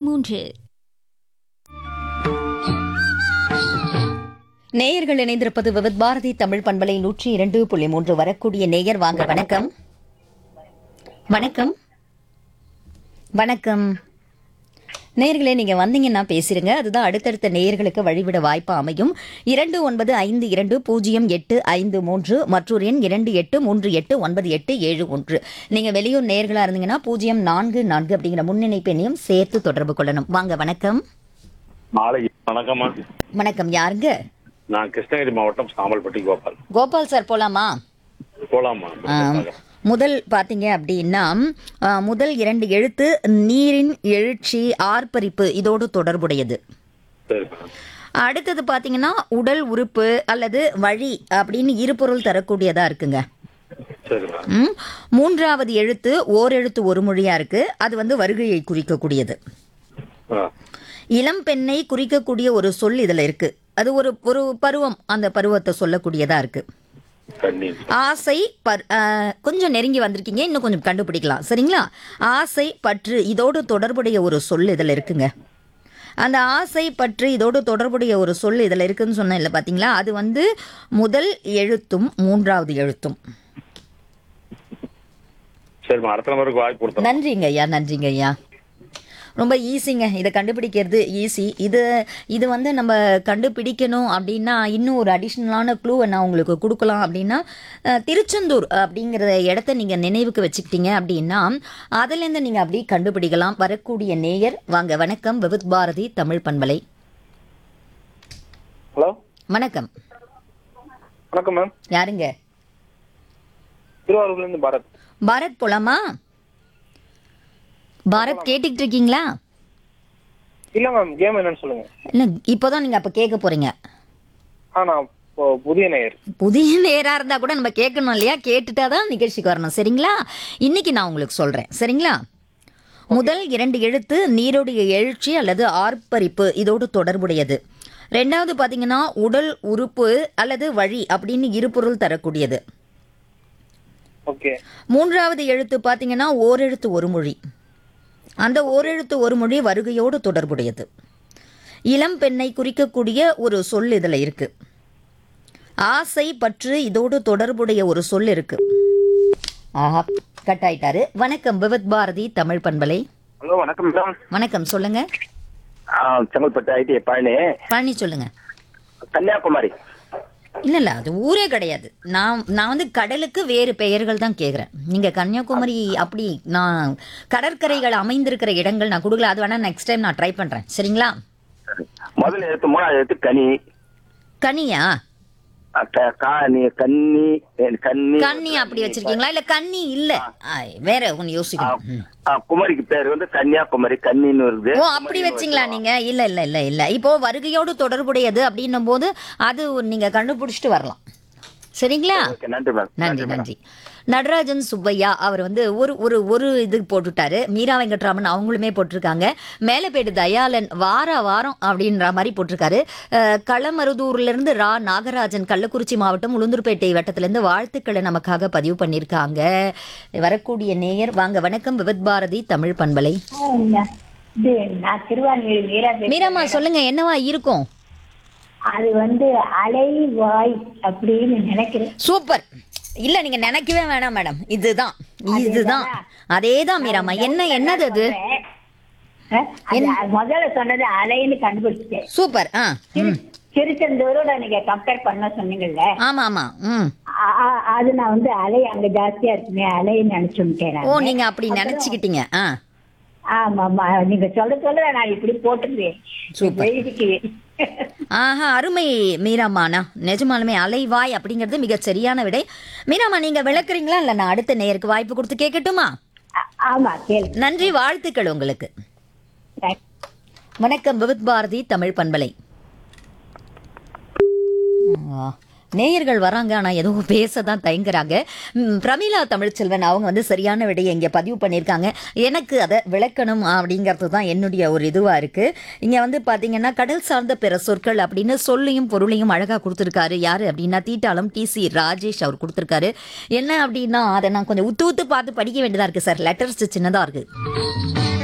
3. நேயர்கள் இணைந்திருப்பது விவித் பாரதி தமிழ் பண்பலை 102.3. வரக்கூடிய நேயர் வாங்க. வணக்கம். வணக்கம் வணக்கம் நேயர்களே, நீங்க வந்தீங்கன்னா பேசிருங்க. அதுதான் அடுத்தடுத்த நேயர்களுக்கு வழிவிட வாய்ப்பு அமையும். 29520853 மற்றொரு எண் 28389871. நீங்க வெளியூர் நேயர்களா இருந்தீங்கன்னா 044 அப்படிங்கிற முன்னிணைப்பு எண்ணையும் சேர்த்து தொடர்பு கொள்ளணும். வாங்க. வணக்கம். மாலை வணக்கம்மா. வணக்கம். யாருங்க? நான் கிருஷ்ணகிரி மாவட்டம் சாம்பல்பட்டி கோபால். கோபால் சார், போலாமா? போலாமா? முதல் பாத்தீங்க அப்படின்னா முதல் 2 எழுத்து நீரின் எழுச்சி, ஆர்ப்பரிப்பு இதோடு தொடர்புடையது. சரிப்பா. அடுத்தது பாத்தீங்கன்னா உடல் உறுப்பு அல்லது வழி அப்படின்னு இருபொருள் தரக்கூடியதா இருக்குங்க. சரிப்பா. மூன்றாவது எழுத்து ஓரெழுத்து ஒரு மொழியா இருக்கு. அது வந்து வருகையை குறிக்கக்கூடியது. ஆ, இளம் பெண்ணை குறிக்கக்கூடிய ஒரு சொல் இதுல இருக்கு. அது ஒரு ஒரு பருவம், அந்த பருவத்தை சொல்லக்கூடியதா இருக்கு. கண்ணி. ஆசை கொஞ்சம் நெருங்கி வந்திருக்கீங்க, இன்னும் கொஞ்சம் கண்டுபிடிக்கலாம். சரிங்களா? ஆசை, பற்று இதோடு தொடர்புடைய ஒரு சொல் இதில் இருக்குங்க. அந்த ஆசை, பற்று இதோடு தொடர்புடைய ஒரு சொல் இதில் இருக்குன்னு சொன்னேன் இல்லை, பார்த்தீங்களா? அது வந்து முதல் எழுத்தும் மூன்றாவது எழுத்தும். சரிம்மா, அடுத்த நம்பருக்கு வாய்ப்பு கொடுத்தோம். நன்றிங்க ஐயா, நன்றிங்க ஐயா. ரொம்ப ஈஸிங்க, இதை கண்டுபிடிக்கிறது ஈஸி. இது வந்து நம்ம கண்டுபிடிக்கணும் அப்படின்னா இன்னும் ஒரு அடிஷ்னலான க்ளூவை நான் உங்களுக்கு கொடுக்கலாம். அப்படின்னா திருச்செந்தூர் அப்படிங்கிற இடத்த நீங்கள் நினைவுக்கு வச்சுக்கிட்டீங்க அப்படின்னா அதுலேருந்து நீங்கள் அப்படி கண்டுபிடிக்கலாம். வரக்கூடிய நேயர் வாங்க. வணக்கம். விவித் பாரதி தமிழ் பண்பலை. ஹலோ, வணக்கம். வணக்கம் மேம். யாருங்க? திருவாரூர்லேருந்து பாரத். பாரத் போலாமா? பாரத் கேட்டுக்கிட்டு இருக்கீங்களா? இல்ல மேம், கேம் என்னன்னு சொல்லுங்க. இல்லை, இப்போதான் நீங்கள் அப்போ கேட்க போறீங்க. நான் இப்போ புதிய நேயர். புதிய நேரா இருந்தா கூட நம்ம கேட்கணும் இல்லையா? கேட்டுட்டாதான் நிகழ்ச்சிக்கு வரணும். சரிங்களா? இன்னைக்கு நான் உங்களுக்கு சொல்றேன். சரிங்களா? முதல் 2 எழுத்து நீருடைய எழுச்சி அல்லது ஆர்ப்பரிப்பு இதோடு தொடர்புடையது. ரெண்டாவது பாத்தீங்கன்னா உடல் உறுப்பு அல்லது வழி அப்படின்னு இருபொருள் தரக்கூடியது. ஓகே. மூன்றாவது எழுத்து பாத்தீங்கன்னா ஓரெழுத்து ஒரு மொழி. அந்த ஓரெழுத்து ஒரு மொழி வருகையோடு தொடர்புடையது. இளம் பெண்ணை குறிக்கக்கூடிய ஒரு சொல் இதுல இருக்கு. ஆசை, பற்று இதோடு தொடர்புடைய ஒரு சொல் இருக்கு. ஆஹா, கட் ஆயிட்டாரு. வணக்கம். விவித் பாரதி தமிழ் பண்பலை. ஹலோ, வணக்கம் மேடம். வணக்கம், சொல்லுங்க. செங்கல்பட்டு ஐடி பழனி. பழனி சொல்லுங்க. கன்னியாகுமரி. இல்ல அது ஊரே கிடையாது. நான் வந்து கடலுக்கு வேறு பெயர்கள் தான் கேட்குறேன். நீங்க கன்னியாகுமரி அப்படி நான் கடற்கரைகள் அமைந்திருக்கிற இடங்கள் நான் கொடுக்கல. அது வேணா நெக்ஸ்ட் டைம் நான் ட்ரை பண்றேன். சரிங்களா? முதல் எழுத்து, மூணாவது எழுத்து கனி. கனியா? கன்னி கன்னி அப்படி வச்சிருக்கீங்களா? இல்ல கன்னி இல்ல, வேற ஒன்னு யோசிக்கணும். குமரிக்கு பேர் வந்து கன்னியாகுமரி, கன்னின்னு வருது. ஓ, அப்படி வச்சிங்களா நீங்க? இல்ல இல்ல இல்ல இல்ல இப்போ வருகையோடு தொடர்புடையது அப்படின்னும் போது அது நீங்க கண்டுபிடிச்சிட்டு வரலாம். சரிங்களா? நன்றி மேம். நன்றி நன்றி. நடராஜன் சுப்பையா அவர் வந்து ஒரு இது போட்டுட்டாரு. மீரா வெங்கட்ராமன் அவங்களுமே போட்டிருக்காங்க. மேலப்பேடு தயாளன் வாரம் அப்படின்ற மாதிரி போட்டிருக்காரு. களமருதூர்ல இருந்து ரா நாகராஜன் கள்ளக்குறிச்சி மாவட்டம் உளுந்தூர்பேட்டை வட்டத்திலிருந்து வாழ்த்துக்களை நமக்காக பதிவு பண்ணியிருக்காங்க. வரக்கூடிய நேயர் வாங்க. வணக்கம். விவித் பாரதி தமிழ் பண்பலை. நான் திருவாரூர் மீராமா சொல்லுங்க, என்னவா இருக்கும்? அது வந்து அலைவாய் அப்படின்னு நினைக்கிறேன். சூப்பர். இல்ல நீங்க நினைக்கவே வேணாம் மேடம், இதுதான் அதேதான் மீராமா. என்னது அது? முதல்ல சொன்னது அலைன்னு கண்டுபிடிச்சேன். சூப்பர். திருச்செந்தூரோட நீங்க கம்பேர் பண்ண சொன்னீங்கல்ல. ஆமா ஆமா. அது நான் வந்து அலை அங்க ஜாஸ்தியா இருக்குமே, அலைன்னு நினைச்சுட்டேன். ஓ, நீங்க அப்படி நினைச்சுக்கிட்டீங்க. ஆமா ஆமா, நீங்க சொல்ல நான் இப்படி போட்டுருவேன். ஆஹா, அருமை மீராமாண்ணா. நிஜமாலுமே அலைவாய் அப்படிங்கிறது மிக சரியான விடை. மீராமா, நீங்க விளக்குறீங்களா? இல்ல நான் அடுத்த நேயருக்கு வாய்ப்பு கொடுத்து கேட்கட்டுமா? ஆமா, கேளு. நன்றி, வாழ்த்துக்கள் உங்களுக்கு. வணக்கம். விவித் பாரதி தமிழ் பண்பலை. நேயர்கள் வராங்க, ஆனால் ஏதோ பேச தான் தயங்குறாங்க. பிரமிளா தமிழ்ச்செல்வன் அவங்க வந்து சரியான விடையை இங்கே பதிவு பண்ணியிருக்காங்க. எனக்கு அதை விளக்கணும் அப்படிங்கிறது தான் என்னுடைய ஒரு இதுவாக இருக்குது. இங்கே வந்து பார்த்தீங்கன்னா கடல் சார்ந்த பிற சொற்கள் அப்படின்னு சொல்லையும் பொருளையும் அழகாக கொடுத்துருக்காரு. யார் அப்படின்னா தீட்டாளம் TC ராஜேஷ் அவர் கொடுத்துருக்காரு. என்ன அப்படின்னா அதை நான் கொஞ்சம் உத்து பார்த்து படிக்க வேண்டியதாக இருக்குது சார். லெட்டர்ஸ் சின்னதாக இருக்குது.